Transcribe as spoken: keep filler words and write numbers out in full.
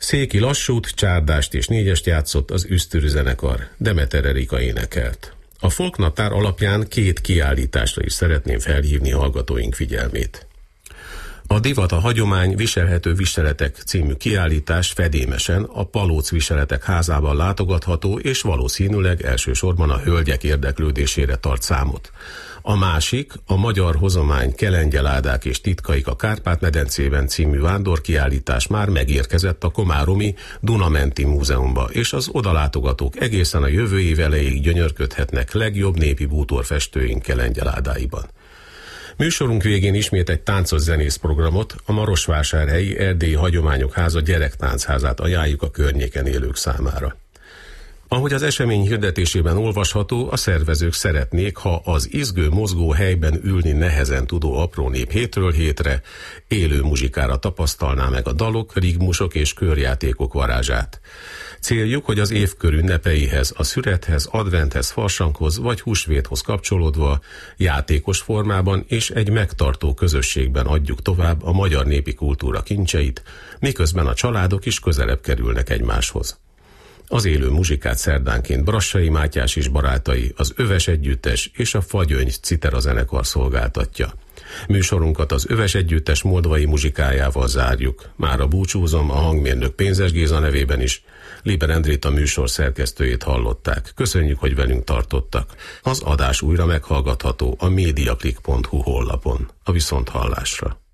Széki lassút, csárdást és négyest játszott az Üsztürű zenekar, Demeter Erika énekelt. A folknaptár alapján két kiállításra is szeretném felhívni hallgatóink figyelmét. A Divat a hagyomány viselhető viseletek című kiállítás fedémesen a Palóc Viseletek házában látogatható, és valószínűleg elsősorban a hölgyek érdeklődésére tart számot. A másik, a Magyar Hozomány Kelengyeládák és titkaik a Kárpát-medencében című vándorkiállítás már megérkezett a komáromi Dunamenti Múzeumba, és az odalátogatók egészen a jövő év elejéig gyönyörködhetnek legjobb népi bútorfestőink Kelengyeládáiban. Műsorunk végén ismét egy táncos zenész programot, a Marosvásárhelyi Erdélyi Hagyományok Háza gyerektáncházát ajánljuk a környéken élők számára. Ahogy az esemény hirdetésében olvasható, a szervezők szeretnék, ha az izgő, mozgó helyben ülni nehezen tudó apró nép hétről hétre élő muzsikára tapasztalná meg a dalok, rigmusok és körjátékok varázsát. Céljuk, hogy az évkör ünnepeihez, a szürethez, adventhez, farsanghoz vagy húsvéthoz kapcsolódva játékos formában és egy megtartó közösségben adjuk tovább a magyar népi kultúra kincseit, miközben a családok is közelebb kerülnek egymáshoz. Az élő muzsikát szerdánként Brassai Mátyás és barátai, az Öves Együttes és a Fagyöngy Citera zenekar szolgáltatja. Műsorunkat az Öves Együttes moldvai muzsikájával zárjuk. Mára búcsúzom, a hangmérnök Pénzes Géza nevében is. Liber Endrét a műsor szerkesztőjét hallották. Köszönjük, hogy velünk tartottak. Az adás újra meghallgatható a mediaclick pont hu honlapon. A viszonthallásra.